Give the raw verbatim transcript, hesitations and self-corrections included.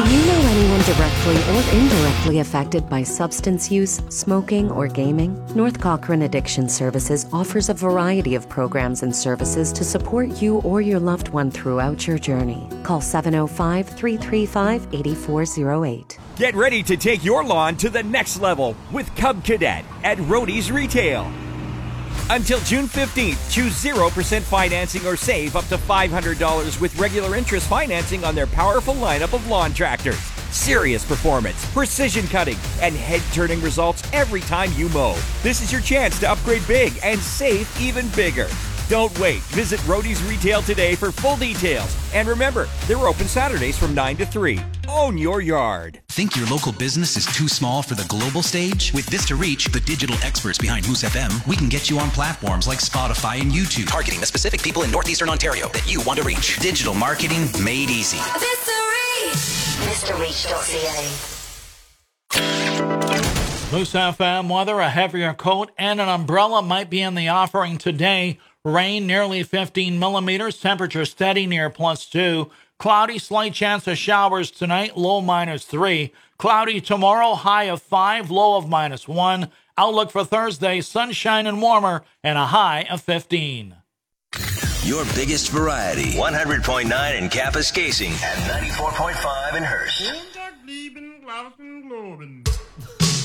you know anyone directly or indirectly affected by substance use, smoking, or gaming? North Cochrane Addiction Services offers a variety of programs and services to support you or your loved one throughout your journey. Call seven oh five, three three five, eight four oh eight. Get ready to take your lawn to the next level with Cub Cadet at Roadie's Retail. Until June fifteenth, choose zero percent financing or save up to five hundred dollars with regular interest financing on their powerful lineup of lawn tractors. Serious performance, precision cutting, and head-turning results every time you mow. This is your chance to upgrade big and save even bigger. Don't wait. Visit Roadie's Retail today for full details. And remember, they're open Saturdays from nine to three. Own your yard. Think your local business is too small for the global stage? With Vista Reach, the digital experts behind Moose F M, we can get you on platforms like Spotify and YouTube, targeting the specific people in Northeastern Ontario that you want to reach. Digital marketing made easy. Vista Reach. Vista Reach dot C A. Moose F M weather, a heavier coat and an umbrella might be in the offering today. Rain nearly fifteen millimeters, temperature steady near plus two. Cloudy, slight chance of showers tonight, low minus three. Cloudy tomorrow, high of five, low of minus one. Outlook for Thursday, sunshine and warmer, and a high of fifteen. Your biggest variety. one hundred point nine in Kapuskasing and ninety-four point five in Hearst.